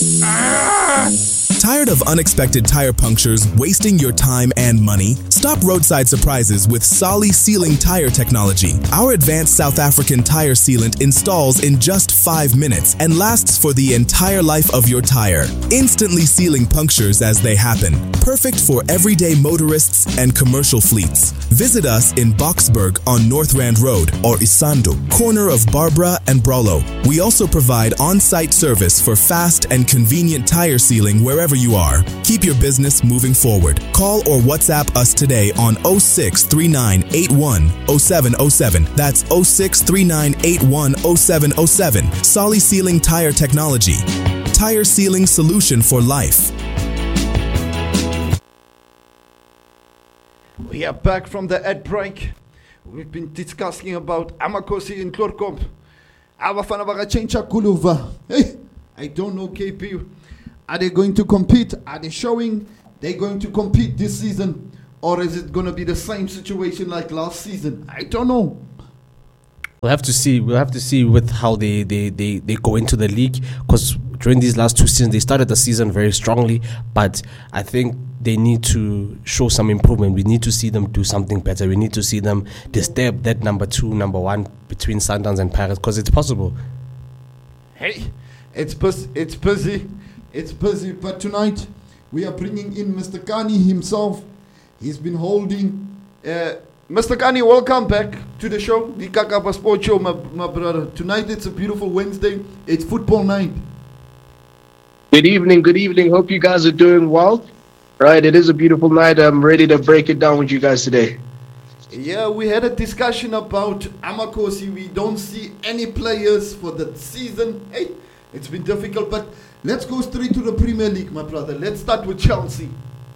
Tired of unexpected tire punctures wasting your time and money? Stop roadside surprises with Solly Sealing Tire Technology. Our advanced South African tire sealant installs in just 5 minutes and lasts for the entire life of your tire, instantly sealing punctures as they happen. Perfect for everyday motorists and commercial fleets. Visit us in Boksburg on North Rand Road or Isando, corner of Barbara and Brolo. We also provide on-site service for fast and convenient tire sealing wherever you are. Keep your business moving forward. Call or WhatsApp us today on 0639810707. That's 0639810707. Solly Sealing Tire Technology. Tire sealing solution for life. We are back from the ad break. We've been discussing about Amakhosi in Klorkom. Abafana bakachencha kuluva. Hey, I don't know, KP. Are they going to compete? Are they showing they're going to compete this season? Or is it going to be the same situation like last season? I don't know. We'll have to see. We'll have to see with how they go into the league, because during these last 2 seasons they started the season very strongly, but I think they need to show some improvement. We need to see them do something better. We need to see them disturb that number 2, number 1 between Sundowns and Pirates, because it's possible. Hey, it's busy. It's busy, but tonight we are bringing in Mr. Kani himself. He's been holding. Mr. Kani, welcome back to the show, the Kakapa Sports Show, my brother. Tonight it's a beautiful Wednesday. It's football night. Good evening. Hope you guys are doing well. Right, it is a beautiful night. I'm ready to break it down with you guys today. Yeah, we had a discussion about Amakhosi. We don't see any players for the season. Hey, it's been difficult, but let's go straight to the Premier League, my brother. Let's start with Chelsea.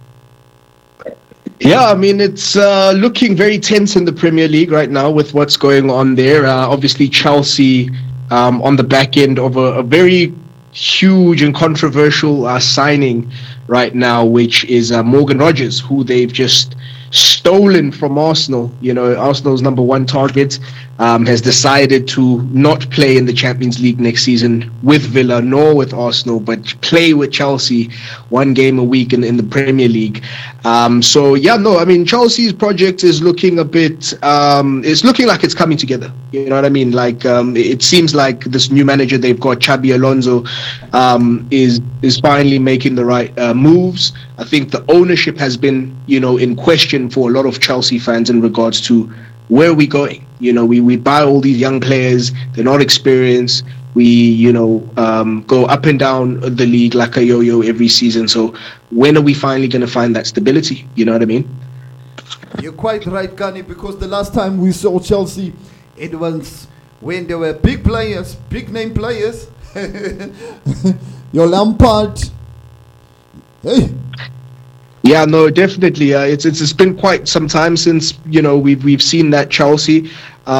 Yeah, I mean, it's looking very tense in the Premier League right now with what's going on there. Obviously, Chelsea on the back end of a very huge and controversial signing right now, which is Morgan Rogers, who they've just stolen from Arsenal. You know, Arsenal's number 1 target has decided to not play in the Champions League next season with Villa nor with Arsenal, but play with Chelsea 1 game a week in the Premier League. Chelsea's project is looking a bit, it's looking like it's coming together. You know what I mean? Like, it seems like this new manager they've got, Xabi Alonso, is finally making the right moves. I think the ownership has been, in question for a lot of Chelsea fans in regards to where are we going. We buy all these young players, they're not experienced. We, go up and down the league like a yo-yo every season. So when are we finally going to find that stability? You know what I mean? You're quite right, Kani, because the last time we saw Chelsea, it was when there were big players, big name players. Your Lampard. Hey. Yeah, no, definitely. It's been quite some time since we've seen that Chelsea.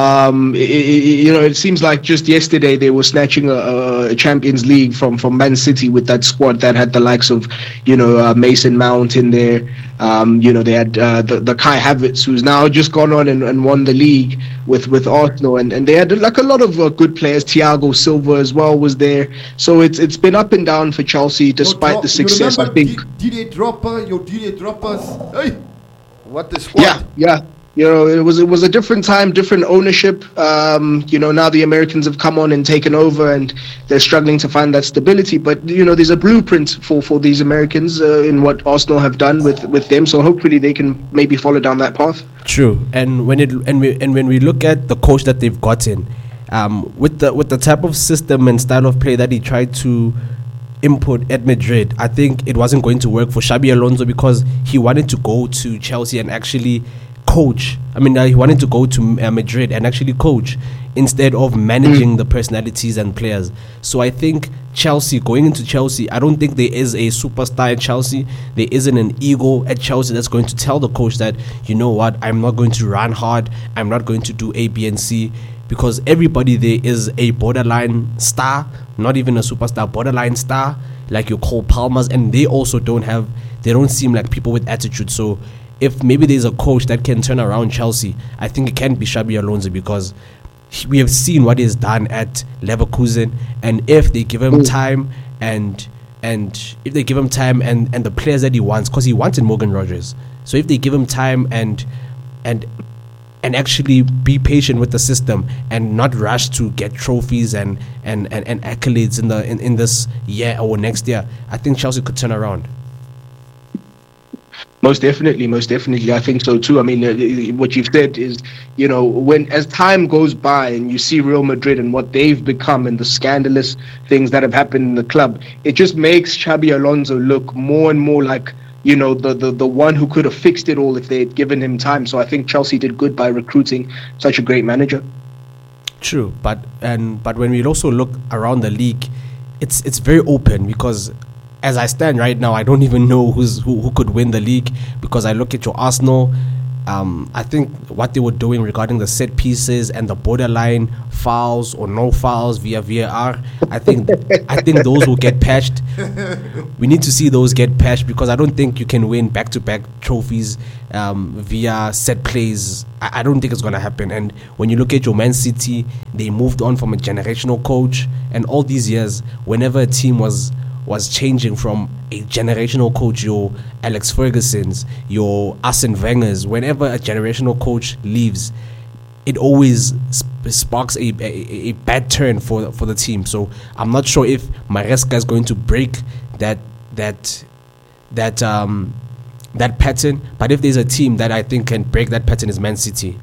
It seems like just yesterday they were snatching a Champions League from Man City with that squad that had the likes of Mason Mount in there. They had the Kai Havertz, who's now just gone on and won the league with Arsenal, and they had like a lot of good players. Thiago Silva as well was there. So it's been up and down for Chelsea despite the success. I think Didier Droppers. Hey, what the squad? Yeah. It was a different time, different ownership. Now the Americans have come on and taken over, and they're struggling to find that stability. But there's a blueprint for these Americans in what Arsenal have done with them. So hopefully they can maybe follow down that path. True, and when we look at the coach that they've gotten, with the type of system and style of play that he tried to input at Madrid, I think it wasn't going to work for Xabi Alonso, because he wanted to go to Chelsea and actually coach. He wanted to go to Madrid and actually coach instead of managing the personalities and players. So I think going into Chelsea, I don't think there is a superstar at Chelsea. There isn't an ego at Chelsea that's going to tell the coach that, you know what, I'm not going to run hard, I'm not going to do A, B, and C, because everybody there is a borderline star, not even a superstar, borderline star, like your Cole Palmers, and they also don't seem like people with attitude. So if maybe there's a coach that can turn around Chelsea, I think it can be Xabi Alonso, because we have seen what he's done at Leverkusen, and if they give him time and and if they give him time and the players that he wants, because he wanted Morgan Rogers. So if they give him time and actually be patient with the system and not rush to get trophies and accolades in this year or next year, I think Chelsea could turn around. Most definitely. I think so too. I mean, what you've said is, as time goes by and you see Real Madrid and what they've become and the scandalous things that have happened in the club, it just makes Xabi Alonso look more and more like, the one who could have fixed it all if they had given him time. So I think Chelsea did good by recruiting such a great manager. True, but when we also look around the league, it's very open, because as I stand right now, I don't even know who could win the league, because I look at your Arsenal. I think what they were doing regarding the set pieces and the borderline fouls or no fouls via VAR, I think those will get patched. We need to see those get patched, because I don't think you can win back-to-back trophies via set plays. I don't think it's going to happen. And when you look at your Man City, they moved on from a generational coach, and all these years, whenever a team was changing from a generational coach, your Alex Ferguson's, your Arsene Wenger's, whenever a generational coach leaves, it always sparks a bad turn for the team. So I'm not sure if Maresca is going to break that pattern, but if there's a team that I think can break that pattern, is Man City.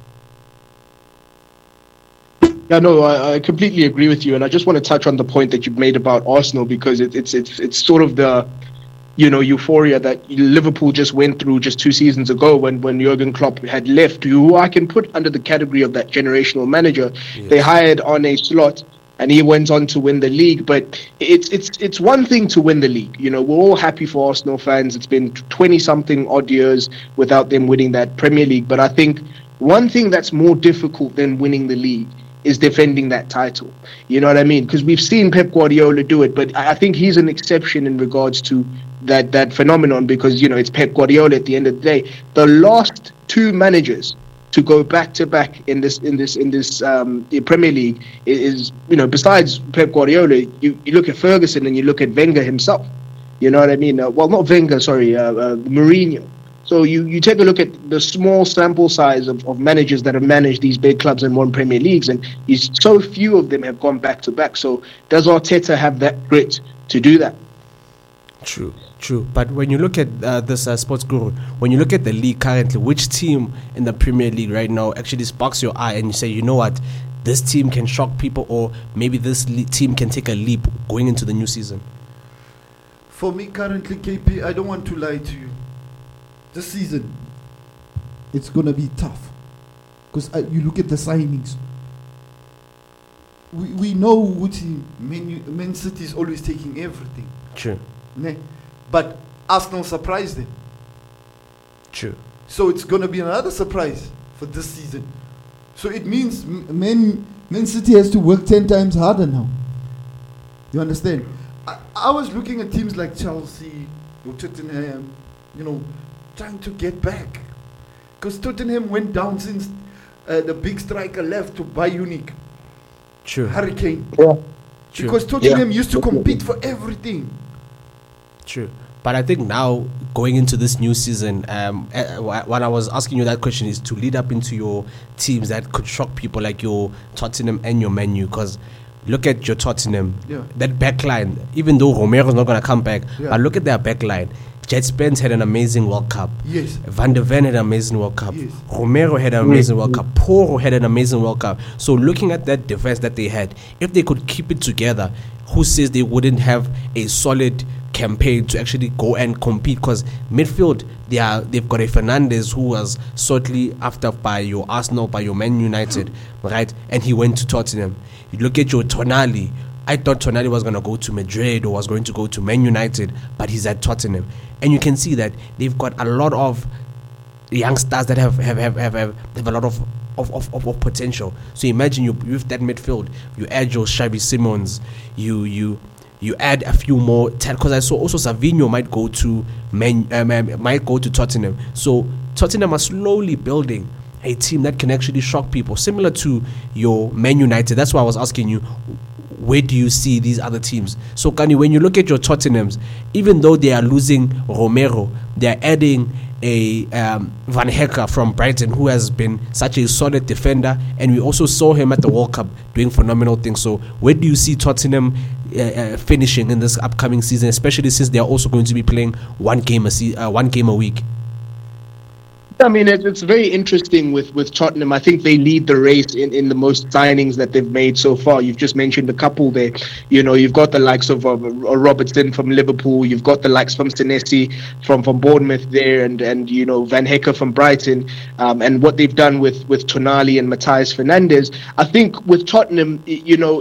Yeah, no, I completely agree with you, and I just want to touch on the point that you've made about Arsenal, because it's sort of the euphoria that Liverpool just went through just 2 seasons ago when Jurgen Klopp had left, who I can put under the category of that generational manager. Yes. They hired Arne Slot, and he went on to win the league. But it's one thing to win the league. We're all happy for Arsenal fans. It's been 20-something odd years without them winning that Premier League. But I think one thing that's more difficult than winning the league is defending that title. You know what I mean? Because we've seen Pep Guardiola do it, but I think he's an exception in regards to that phenomenon, because it's Pep Guardiola at the end of the day. The last 2 managers to go back to back in this Premier League is besides Pep Guardiola, you look at Ferguson and you look at Wenger himself. You know what I mean? Well, not Wenger, sorry, Mourinho. So you take a look at the small sample size of managers that have managed these big clubs and won Premier Leagues, and so few of them have gone back to back. So does Arteta have that grit to do that? True. But when you look at this Sports Guru, when you look at the league currently, which team in the Premier League right now actually sparks your eye and you say, you know what, this team can shock people, or maybe this team can take a leap going into the new season? For me currently, KP, I don't want to lie to you. This season, it's going to be tough, because you look at the signings. We know which Man City is always taking everything. True. But Arsenal surprised them. True. So it's going to be another surprise for this season. So it means Man City has to work 10 times harder now. You understand? I was looking at teams like Chelsea or Tottenham, trying to get back, because Tottenham went down since the big striker left to buy Unique. True. Hurricane. Yeah. True. Because Tottenham used to compete for everything. True. But I think now, going into this new season, what I was asking you that question is to lead up into your teams that could shock people, like your Tottenham and your Man U, because look at your Tottenham, that back line, even though Romero's not going to come back, but look at their back line. Jet Spence had an amazing World Cup. Yes. Van der Ven had an amazing World Cup. Yes. Romero had an amazing World Cup. Porro had an amazing World Cup. So looking at that defense that they had, if they could keep it together, who says they wouldn't have a solid campaign to actually go and compete? Because midfield, they've got a Fernandes who was shortly after by your Arsenal, by your Man United, right? And he went to Tottenham. You look at your Tonali. I thought Tonali was going to go to Madrid or was going to go to Man United, but he's at Tottenham. And you can see that they've got a lot of youngsters that have a lot of potential. So imagine you with that midfield, you add your Xabi Simons, you add a few more, because I saw also Savinho might go to Tottenham. So Tottenham are slowly building a team that can actually shock people, similar to your Man United. That's why I was asking you, where do you see these other teams? So, Kani, when you look at your Tottenhams, even though they are losing Romero, they are adding a Van Hecker from Brighton, who has been such a solid defender, and we also saw him at the World Cup doing phenomenal things. So, where do you see Tottenham finishing in this upcoming season, especially since they are also going to be playing one game a week? I mean, it's very interesting with Tottenham. I think they lead the race in the most signings that they've made so far. You've just mentioned a couple there. You know, you've got the likes of Robertson from Liverpool. You've got the likes from Senesi from Bournemouth there, and you know, Van Hecker from Brighton. And what they've done with Tonali and Matthias Fernandes. I think with Tottenham, you know,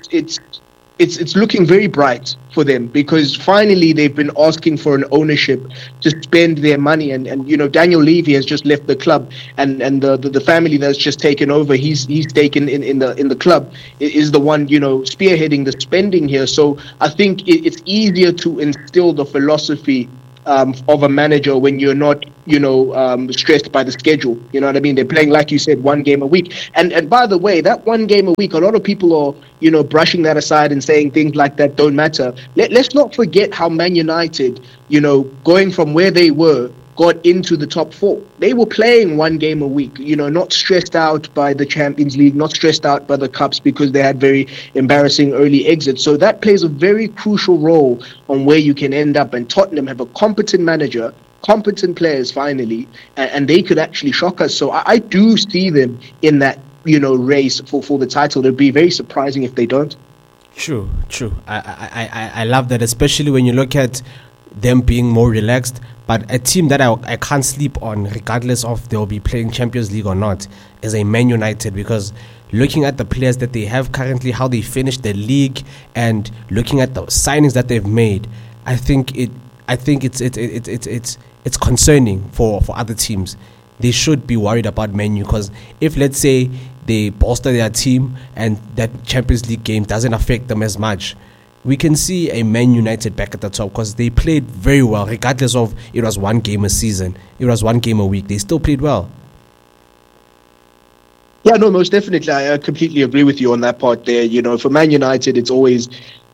it's looking very bright for them, because finally they've been asking for an ownership to spend their money, and you know, Daniel Levy has just left the club, and the family that's just taken over, he's taken in the club, is the one, you know, spearheading the spending here. So I think it's easier to instill the philosophy of a manager when you're not, you know, stressed by the schedule. You know what I mean? They're playing, like you said, one game a week. And by the way, that one game a week, a lot of people are, you know, brushing that aside and saying things like that don't matter. Let's not forget how Man United, you know, going from where they were, got into the top four. They were playing one game a week, you know, not stressed out by the Champions League, not stressed out by the Cups, because they had very embarrassing early exits. So that plays a very crucial role on where you can end up. And Tottenham have a competent manager, competent players finally, and they could actually shock us. So I do see them in that, you know, race for the title. It'd be very surprising if they don't. True. I love that, especially when you look at them being more relaxed. But a team that I can't sleep on, regardless of they'll be playing Champions League or not, is a Man United, because looking at the players that they have currently, how they finished the league, and looking at the signings that they've made, I think it's concerning for other teams. They should be worried about Man U, because if, let's say, they bolster their team and that Champions League game doesn't affect them as much, we can see a Man United back at the top, because they played very well, regardless of it was one game a season, it was one game a week. They still played well. Yeah, no, most definitely. I completely agree with you on that part there. You know, for Man United, it's always,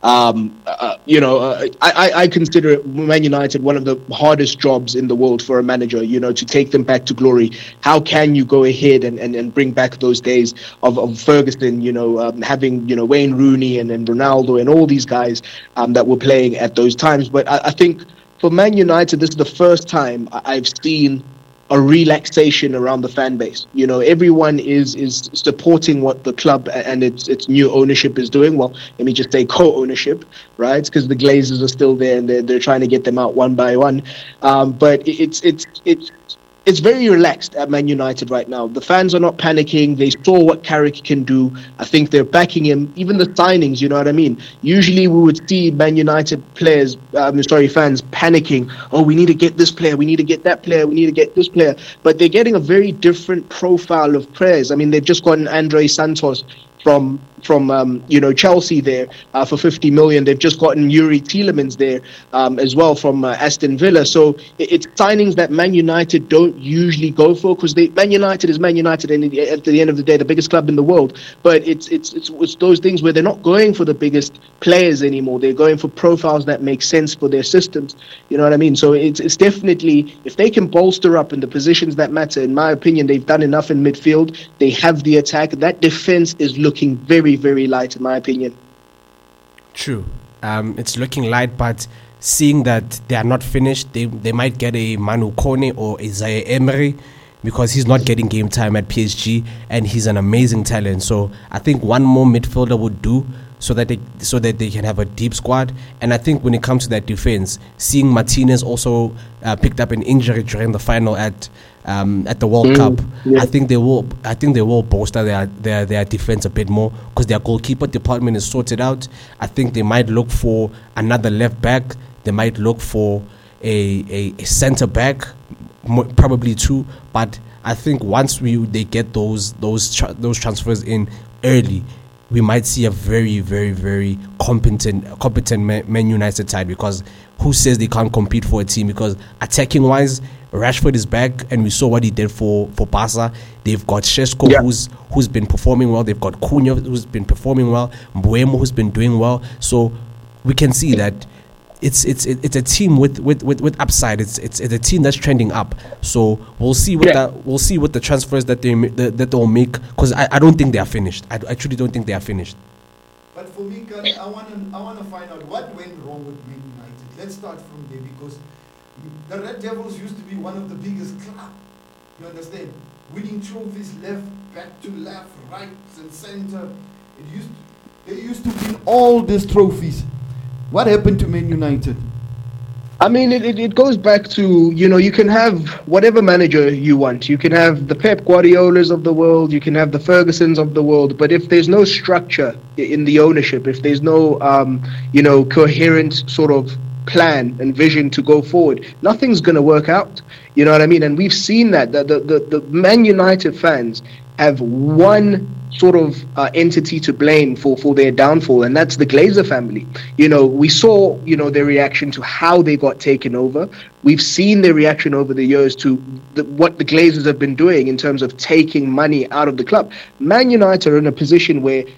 I consider Man United one of the hardest jobs in the world for a manager, you know, to take them back to glory. How can you go ahead and bring back those days of Ferguson, you know, having, you know, Wayne Rooney and Ronaldo and all these guys that were playing at those times. But I think for Man United, this is the first time I've seen a relaxation around the fan base. You know, everyone is supporting what the club and its new ownership is doing. Well, let me just say co-ownership, right? Because the Glazers are still there, and they're trying to get them out one by one. But it's very relaxed at Man United right now. The fans are not panicking. They saw what Carrick can do. I think they're backing him. Even the signings, you know what I mean? Usually we would see Man United fans panicking. Oh, we need to get this player. We need to get that player. We need to get this player. But they're getting a very different profile of players. I mean, they've just gotten Andre Santos from Chelsea there for 50 million. They've just gotten Yuri Tielemans there as well from Aston Villa. So it's signings that Man United don't usually go for, because Man United is Man United, and at the end of the day, the biggest club in the world. But it's those things where they're not going for the biggest players anymore. They're going for profiles that make sense for their systems. You know what I mean? So it's definitely, if they can bolster up in the positions that matter, in my opinion, they've done enough in midfield. They have the attack. That defense is looking very, very light, in my opinion. True. It's looking light, but seeing that they are not finished, they might get a Manu Kone or a Zaire Emery, because he's not getting game time at PSG, and he's an amazing talent. So I think one more midfielder would do, so that they can have a deep squad. And I think when it comes to that defense, seeing Martinez also picked up an injury during the final at the World Cup, yeah. I think they will bolster their defense a bit more, because their goalkeeper department is sorted out. I think they might look for another left back. They might look for a centre back, probably two. But I think once they get those transfers in early, we might see a very, very, very competent Man United side, because who says they can't compete for a team? Because attacking wise, Rashford is back, and we saw what he did for Barca. They've got Šeško, who's been performing well. They've got Cunha, who's been performing well. Mbeumo, who's been doing well. So we can see that it's a team with upside. It's a team that's trending up. So we'll see what the transfers that they'll make, because I don't think they are finished. I truly don't think they are finished. But for me, Kane, I want to find out what went wrong with Man United. Let's start from there, because the Red Devils used to be one of the biggest clubs. You understand? Winning trophies back to left, right, and center. They used to win all these trophies. What happened to Man United? I mean, it goes back to, you can have whatever manager you want. You can have the Pep Guardiolas of the world, you can have the Fergusons of the world, but if there's no structure in the ownership, if there's no, coherent sort of plan and vision to go forward, nothing's going to work out. You know what I mean? And we've seen that the Man United fans have one sort of entity to blame for their downfall, and that's the Glazer family. We saw, their reaction to how they got taken over. We've seen their reaction over the years to what the Glazers have been doing in terms of taking money out of the club. Man United are in a position where